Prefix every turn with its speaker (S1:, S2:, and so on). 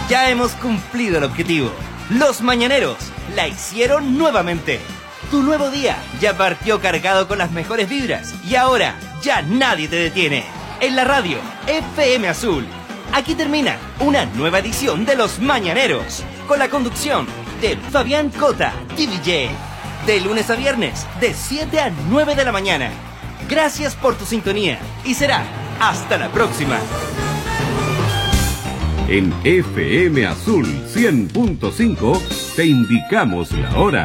S1: Ya hemos cumplido el objetivo. Los mañaneros la hicieron nuevamente. Tu nuevo día ya partió cargado con las mejores vibras y ahora ya nadie te detiene. En la radio FM Azul. Aquí termina una nueva edición de Los Mañaneros con la conducción de Fabián Cota, DJ. De lunes a viernes, de 7 a 9 de la mañana. Gracias por tu sintonía y será hasta la próxima.
S2: En FM Azul 100.5 te indicamos la hora.